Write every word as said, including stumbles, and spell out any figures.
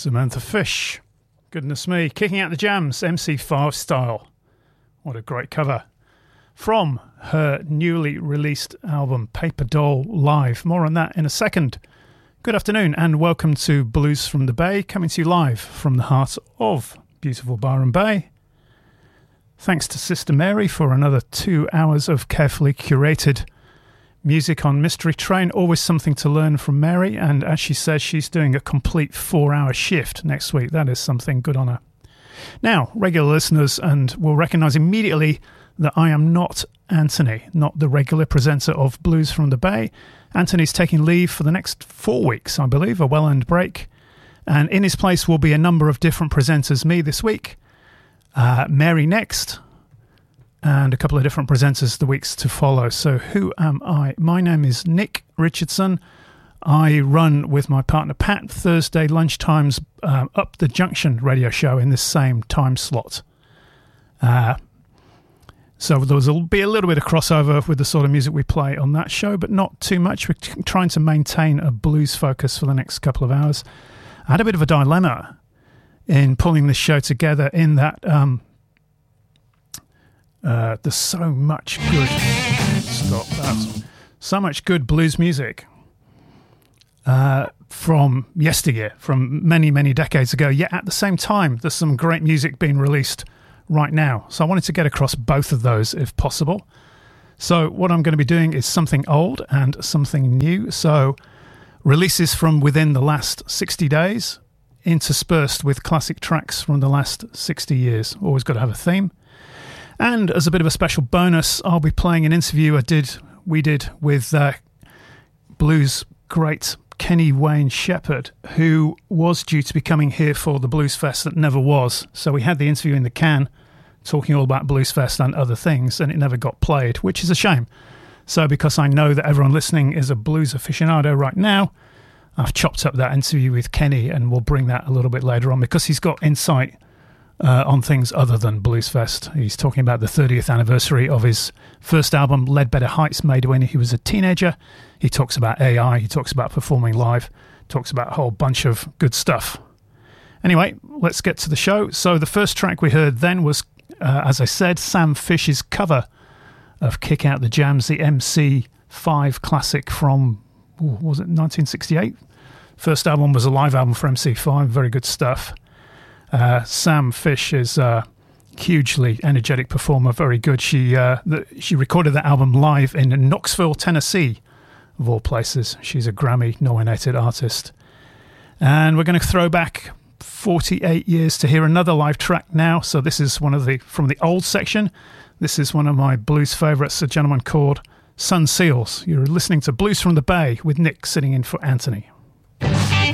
Samantha Fish, goodness me, kicking out the jams, M C five style. What a great cover. From her newly released album, Paper Doll Live. More on that in a second. Good afternoon and welcome to Blues from the Bay, coming to you live from the heart of beautiful Byron Bay. Thanks to Sister Mary for another two hours of carefully curated music on Mystery Train. Always something to learn from Mary, and as she says, she's doing a complete four-hour shift next week. That is something good on her. Now, regular listeners and will recognise immediately that I am not Anthony, not the regular presenter of Blues from the Bay. Anthony's taking leave for the next four weeks, I believe, a well-earned break. And in his place will be a number of different presenters. Me this week, uh, Mary next, and a couple of different presenters the weeks to follow. So who am I? My name is Nick Richardson. I run with my partner Pat Thursday lunchtimes um, Up the Junction radio show in this same time slot. Uh, so there will be a little bit of crossover with the sort of music we play on that show, but not too much. We're t- trying to maintain a blues focus for the next couple of hours. I had a bit of a dilemma in pulling this show together in that um, uh, there's so much good stop that so much good blues music uh, from yesteryear, from many many decades ago. Yet at the same time, there's some great music being released right now. So I wanted to get across both of those if possible. So what I'm going to be doing is something old and something new. So releases from within the last sixty days, interspersed with classic tracks from the last sixty years. Always got to have a theme. And as a bit of a special bonus, I'll be playing an interview I did, we did with uh, blues great Kenny Wayne Shepherd, who was due to be coming here for the Blues Fest that never was. So we had the interview in the can, talking all about Blues Fest and other things, and it never got played, which is a shame. So because I know that everyone listening is a blues aficionado right now, I've chopped up that interview with Kenny, and we'll bring that a little bit later on because he's got insight uh, on things other than Blues Fest. He's talking about the thirtieth anniversary of his first album, Ledbetter Heights, made when he was a teenager. He talks about A I, he talks about performing live, talks about a whole bunch of good stuff. Anyway, let's get to the show. So the first track we heard then was, uh, as I said, Sam Fish's cover of Kick Out the Jams, the M C five classic from, ooh, was it nineteen sixty-eight? First album was a live album for M C five, very good stuff. Uh, Sam Fish is a hugely energetic performer, very good. She uh, the, she recorded that album live in Knoxville, Tennessee, of all places. She's a Grammy-nominated artist. And we're going to throw back forty-eight years to hear another live track now. So this is one of the, from the old section. This is one of my blues favourites, a gentleman called Sun Seals. You're listening to Blues from the Bay with Nick sitting in for Anthony.